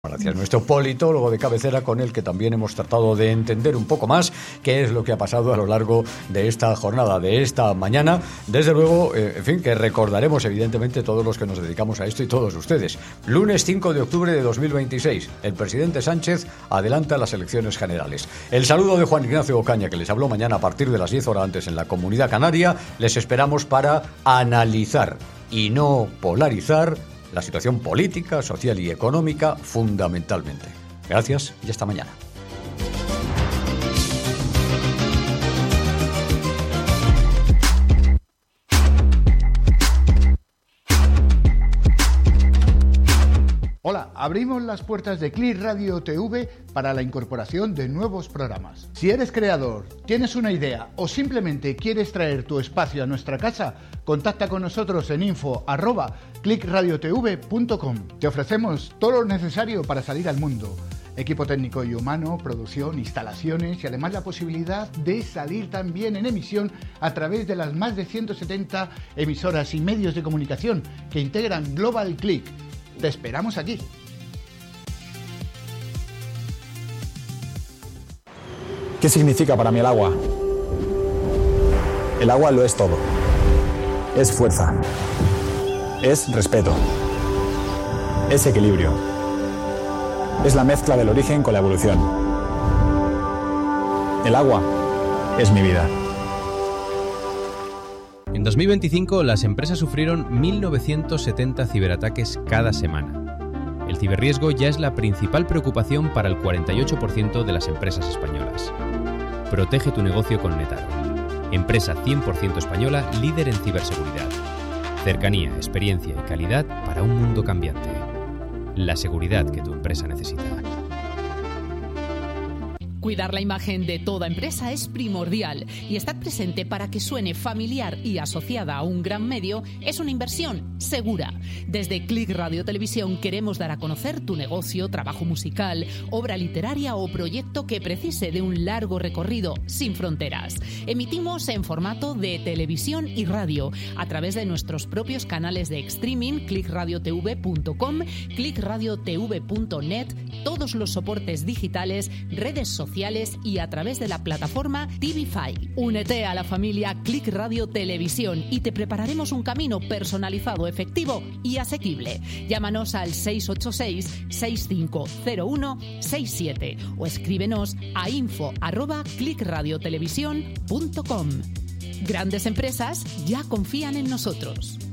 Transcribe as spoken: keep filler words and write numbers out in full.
Gracias, nuestro politólogo de cabecera, con el que también hemos tratado de entender un poco más qué es lo que ha pasado a lo largo de esta jornada, de esta mañana. Desde luego, eh, en fin, que recordaremos evidentemente todos los que nos dedicamos a esto y todos ustedes. Lunes cinco de octubre de dos mil veintiséis, el presidente Sánchez adelanta las elecciones generales. El saludo de Juan Ignacio Ocaña, que les habló mañana a partir de las diez horas antes en la Comunidad Canaria. Les esperamos para analizar y no polarizar la situación política, social y económica, fundamentalmente. Gracias y hasta mañana. Hola, abrimos las puertas de Click Radio T V para la incorporación de nuevos programas. Si eres creador, tienes una idea o simplemente quieres traer tu espacio a nuestra casa, contacta con nosotros en info arroba click radio t v punto com. Te ofrecemos todo lo necesario para salir al mundo. Equipo técnico y humano, producción, instalaciones y además la posibilidad de salir también en emisión a través de las más de ciento setenta emisoras y medios de comunicación que integran Global Click. Te esperamos aquí. ¿Qué significa para mí el agua? El agua lo es todo. Es fuerza. Es respeto. Es equilibrio. Es la mezcla del origen con la evolución. El agua es mi vida. En dos mil veinticinco, las empresas sufrieron mil novecientos setenta ciberataques cada semana. El ciberriesgo ya es la principal preocupación para el cuarenta y ocho por ciento de las empresas españolas. Protege tu negocio con Netaro. Empresa cien por ciento española, líder en ciberseguridad. Cercanía, experiencia y calidad para un mundo cambiante. La seguridad que tu empresa necesita. Cuidar la imagen de toda empresa es primordial y estar presente para que suene familiar y asociada a un gran medio es una inversión segura. Desde Click Radio Televisión queremos dar a conocer tu negocio, trabajo musical, obra literaria o proyecto que precise de un largo recorrido sin fronteras. Emitimos en formato de televisión y radio a través de nuestros propios canales de streaming, click radio t v punto com, click radio t v punto net, todos los soportes digitales, redes sociales y a través de la plataforma Tvfy. Únete a la familia Click Radio Televisión y te prepararemos un camino personalizado, efectivo y asequible. Llámanos al seis ocho seis, seis cinco cero uno seis siete o escríbenos a info arroba click radio televisión punto com. Grandes empresas ya confían en nosotros.